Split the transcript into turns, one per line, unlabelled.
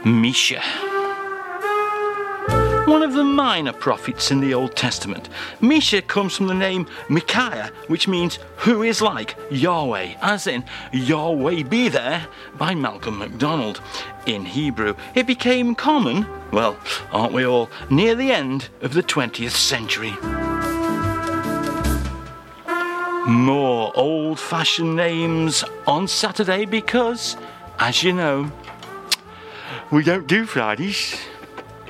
Misha. One of the minor prophets in the Old Testament. Misha comes from the name Micaiah, which means who is like Yahweh, as in Yahweh be there by Malcolm MacDonald. In Hebrew, it became common, well, aren't we all, near the end of the 20th century. More old-fashioned names on Saturday because, as you know, we don't do Fridays.